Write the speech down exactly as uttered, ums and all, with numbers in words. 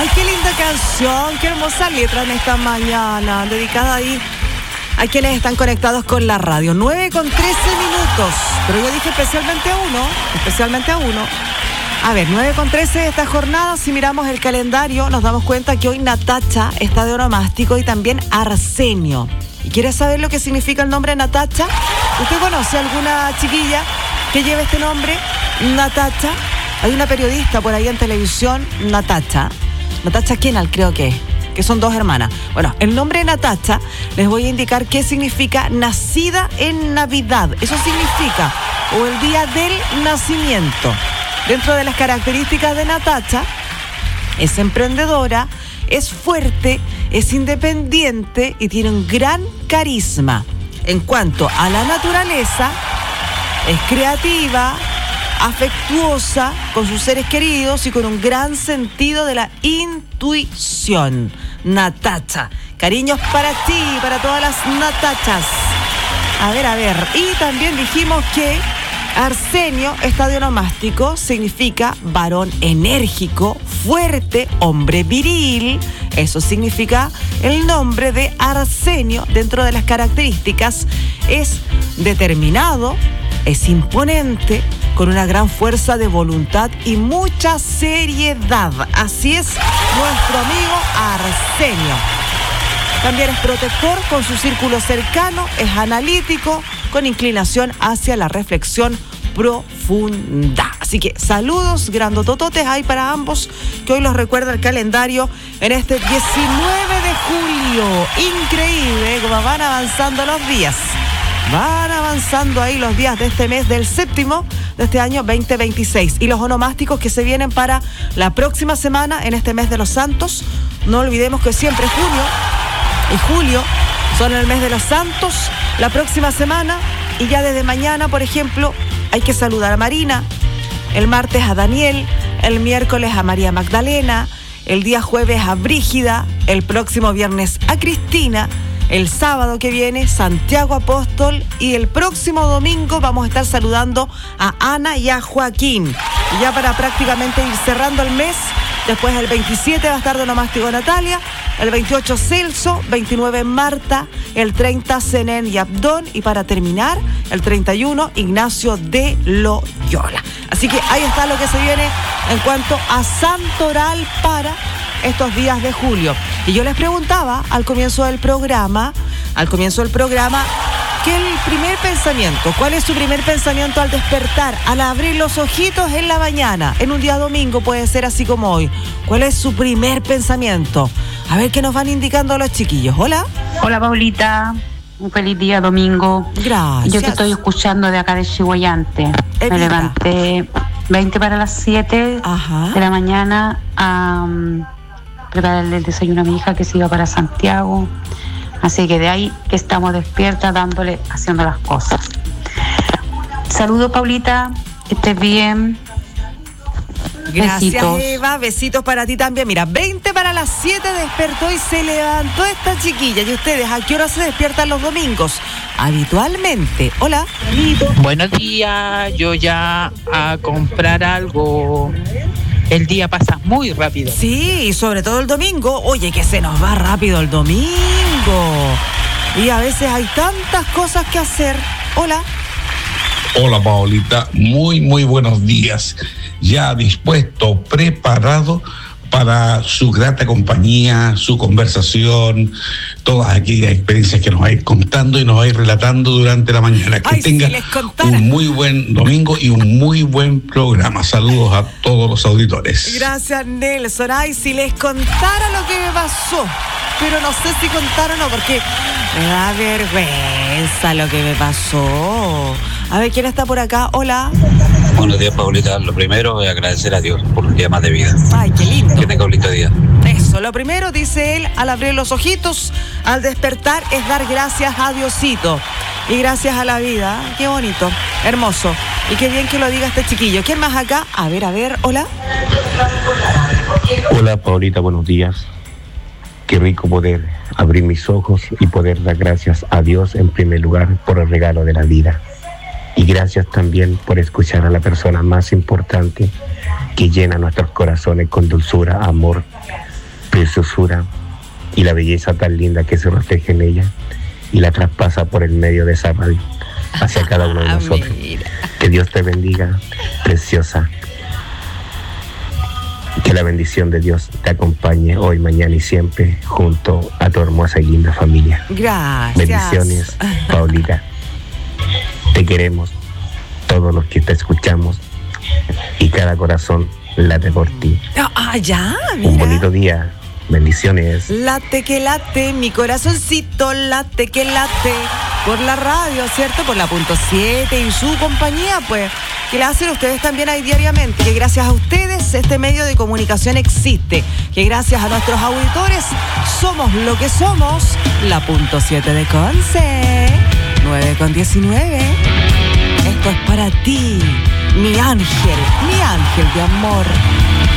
Ay, qué linda canción, qué hermosa letra en esta mañana, dedicada ahí a quienes están conectados con la radio. nueve con trece minutos, pero yo dije especialmente a uno, especialmente a uno. A ver, nueve con trece de esta jornada, si miramos el calendario, nos damos cuenta que hoy Natacha está de onomástico y también Arsenio. ¿Y quieres saber lo que significa el nombre Natacha? ¿Usted conoce alguna chiquilla que lleve este nombre, Natacha? Hay una periodista por ahí en televisión, Natacha. Natacha Kenal, creo que es, que son dos hermanas. Bueno, el nombre Natacha, les voy a indicar qué significa nacida en Navidad. Eso significa, o el día del nacimiento. Dentro de las características de Natacha, es emprendedora, es fuerte, es independiente y tiene un gran carisma. En cuanto a la naturaleza, es creativa, afectuosa con sus seres queridos y con un gran sentido de la intuición. Natacha, cariños para ti, para todas las Natachas. A ver, a ver, y también dijimos que Arsenio está de onomástico, significa varón enérgico, fuerte, hombre viril. Eso significa el nombre de Arsenio. Dentro de las características, es determinado, es imponente, con una gran fuerza de voluntad y mucha seriedad. Así es nuestro amigo Arsenio. También es protector con su círculo cercano, es analítico, con inclinación hacia la reflexión profunda. Así que saludos grandotototes hay para ambos, que hoy los recuerda el calendario en este diecinueve de julio. Increíble cómo van avanzando los días. Van avanzando ahí los días de este mes del séptimo de este año veinte veintiséis. Y los onomásticos que se vienen para la próxima semana en este mes de los santos. No olvidemos que siempre junio y julio son el mes de los santos. La próxima semana y ya desde mañana, por ejemplo, hay que saludar a Marina. El martes a Daniel. El miércoles a María Magdalena. El día jueves a Brígida. El próximo viernes a Cristina. El sábado que viene, Santiago Apóstol. Y el próximo domingo vamos a estar saludando a Ana y a Joaquín. Y ya para prácticamente ir cerrando el mes, después el veintisiete va a estar de onomástico Natalia, el veintiocho Celso, veintinueve Marta, el treinta Zenén y Abdón. Y para terminar, el treinta y uno Ignacio de Loyola. Así que ahí está lo que se viene en cuanto a Santoral para estos días de julio. Y yo les preguntaba al comienzo del programa, al comienzo del programa, ¿qué es el primer pensamiento? ¿Cuál es su primer pensamiento al despertar, al abrir los ojitos en la mañana? En un día domingo puede ser así como hoy. ¿Cuál es su primer pensamiento? A ver qué nos van indicando los chiquillos. Hola. Hola, Paulita. Un feliz día domingo. Gracias. Yo te estoy escuchando de acá de Chihuayante. Evita. Me levanté veinte para las siete Ajá. de la mañana a um, prepararle el desayuno a mi hija que se iba para Santiago. Así que de ahí que estamos despiertas, dándole, haciendo las cosas. Saludos, Paulita, que estés bien. Gracias, Besitos. Eva, besitos para ti también. Mira, veinte para las siete despertó y se levantó esta chiquilla. ¿Y ustedes a qué hora se despiertan los domingos? Habitualmente. Hola. Buenos días, yo ya a comprar algo. El día pasa muy rápido. Sí, y sobre todo el domingo. Oye, que se nos va rápido el domingo. Y a veces hay tantas cosas que hacer. Hola. Hola, Paulita, muy, muy buenos días. Ya dispuesto, preparado para su grata compañía, su conversación, todas aquellas experiencias que nos va a ir contando y nos va a ir relatando durante la mañana. Que Ay, tenga si les contara. un muy buen domingo y un muy buen programa. Saludos a todos los auditores. Gracias, Nelson. Ay, si les contara lo que me pasó. Pero no sé si contar o no, porque me da vergüenza lo que me pasó. A ver, ¿quién está por acá? Hola. Buenos días, Paulita. Lo primero es agradecer a Dios por un día más de vida. Ay, qué lindo. Que tenga un lindo día. Eso, lo primero, dice él, al abrir los ojitos, al despertar, es dar gracias a Diosito. Y gracias a la vida. Qué bonito, hermoso. Y qué bien que lo diga este chiquillo. ¿Quién más acá? A ver, a ver, hola. Hola, Paulita, buenos días. Qué rico poder abrir mis ojos y poder dar gracias a Dios en primer lugar por el regalo de la vida. Y gracias también por escuchar a la persona más importante que llena nuestros corazones con dulzura, amor, preciosura y la belleza tan linda que se refleja en ella y la traspasa por el medio de esa radio hacia cada uno de nosotros. Mira. Que Dios te bendiga, preciosa. Que la bendición de Dios te acompañe hoy, mañana y siempre junto a tu hermosa y linda familia. Gracias. Bendiciones, Paulita. Te queremos, todos los que te escuchamos, y cada corazón late por ti. Ah, ya, mira. Un bonito día. Bendiciones. Late que late, mi corazoncito late que late. Por la radio, ¿cierto? Por la punto siete y su compañía, pues, que la hacen ustedes también ahí diariamente. Que gracias a ustedes este medio de comunicación existe. Que gracias a nuestros auditores somos lo que somos. La punto siete de Conce. nueve con diecinueve. Esto es para ti, mi ángel, mi ángel de amor.